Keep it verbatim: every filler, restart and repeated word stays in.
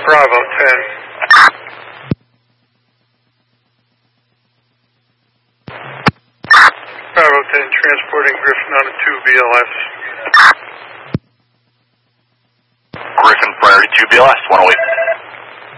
Bravo ten. Bravo ten, transporting Griffin on a two B L S. Griffin, priority two B L S, one oh eight.